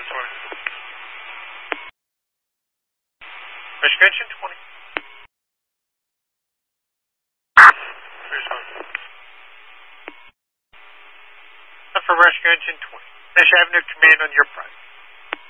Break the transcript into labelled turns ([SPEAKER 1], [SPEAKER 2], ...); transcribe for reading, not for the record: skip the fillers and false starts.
[SPEAKER 1] Rescue engine 20. For rescue engine 20. Nash Avenue, command on your price.